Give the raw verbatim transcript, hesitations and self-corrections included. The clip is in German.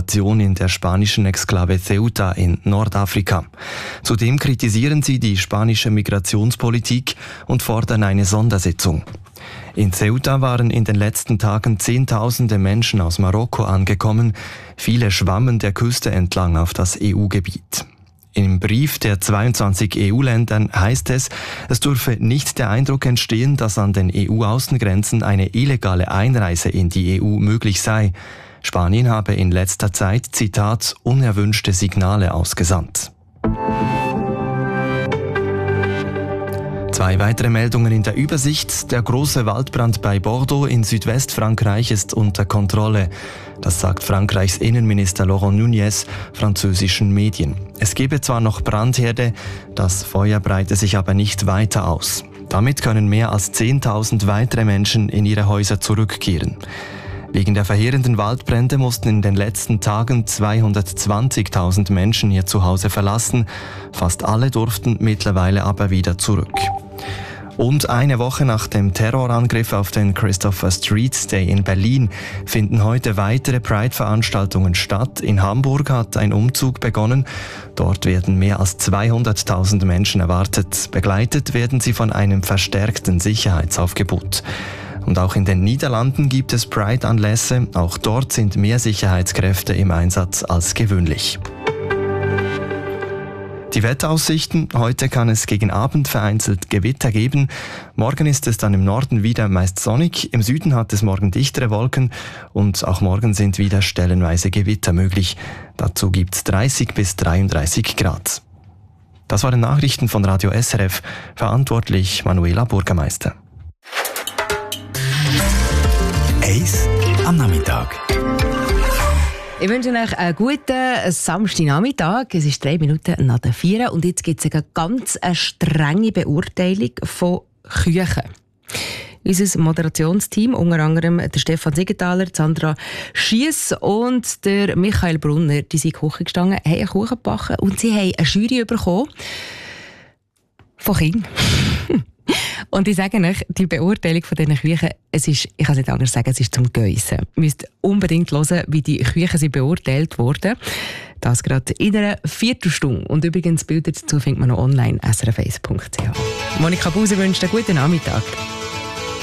Migration in der spanischen Exklave Ceuta in Nordafrika. Zudem kritisieren sie die spanische Migrationspolitik und fordern eine Sondersitzung. In Ceuta waren in den letzten Tagen Zehntausende Menschen aus Marokko angekommen. Viele schwammen der Küste entlang auf das E U-Gebiet. Im Brief der zweiundzwanzig E U-Ländern heißt es, es dürfe nicht der Eindruck entstehen, dass an den E U-Außengrenzen eine illegale Einreise in die E U möglich sei. Spanien habe in letzter Zeit, Zitat, unerwünschte Signale ausgesandt. Zwei weitere Meldungen in der Übersicht. Der große Waldbrand bei Bordeaux in Südwestfrankreich ist unter Kontrolle. Das sagt Frankreichs Innenminister Laurent Nunez französischen Medien. Es gebe zwar noch Brandherde, das Feuer breite sich aber nicht weiter aus. Damit können mehr als zehntausend weitere Menschen in ihre Häuser zurückkehren. Wegen der verheerenden Waldbrände mussten in den letzten Tagen zweihundertzwanzigtausend Menschen ihr Zuhause verlassen. Fast alle durften mittlerweile aber wieder zurück. Und eine Woche nach dem Terrorangriff auf den Christopher Street Day in Berlin finden heute weitere Pride-Veranstaltungen statt. In Hamburg hat ein Umzug begonnen. Dort werden mehr als zweihunderttausend Menschen erwartet. Begleitet werden sie von einem verstärkten Sicherheitsaufgebot. Und auch in den Niederlanden gibt es Pride-Anlässe. Auch dort sind mehr Sicherheitskräfte im Einsatz als gewöhnlich. Die Wetteraussichten. Heute kann es gegen Abend vereinzelt Gewitter geben. Morgen ist es dann im Norden wieder meist sonnig. Im Süden hat es morgen dichtere Wolken. Und auch morgen sind wieder stellenweise Gewitter möglich. Dazu gibt es dreißig bis dreiunddreißig Grad. Das waren Nachrichten von Radio S R F. Verantwortlich Manuela Bürgermeister. Eis am Nachmittag. Ich wünsche euch einen guten Samstagnachmittag. Es ist drei Minuten nach der vier und jetzt gibt es eine ganz eine strenge Beurteilung von Küchen. Unser Moderationsteam, unter anderem der Stefan Siegenthaler, Sandra Schiess und der Michael Brunner, die sind in die Küche gestanden, haben einen Kuchen gebacken und sie haben eine Jury bekommen von Kindern. Und ich sage euch, die Beurteilung von diesen Küchen, es ist, ich kann es nicht anders sagen, es ist zum Geissen. Ihr müsst unbedingt hören, wie die Küchen sind beurteilt wurden. Das gerade in einer Viertelstunde. Und übrigens, Bilder dazu findet man noch online, s r f eins punkt c h. Monika Buser wünscht einen guten Nachmittag.